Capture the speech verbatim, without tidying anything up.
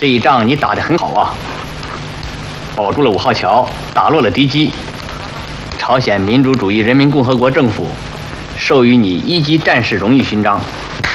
这一仗你打得很好啊，保住了五号桥，打落了敌机。朝鲜民主主义人民共和国政府授予你一级战士荣誉勋章。